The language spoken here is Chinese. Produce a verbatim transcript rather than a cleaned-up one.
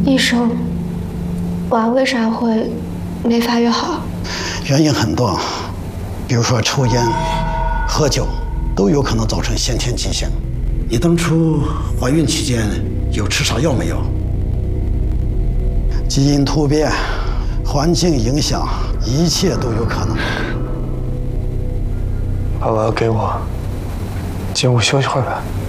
医生，娃为啥会没发育好？ 原因很多，比如说抽烟、喝酒，都有可能造成先天畸形。你当初怀孕期间有吃啥药没有？基因突变、环境影响，一切都有可能。 爸爸，给我进屋休息会儿吧。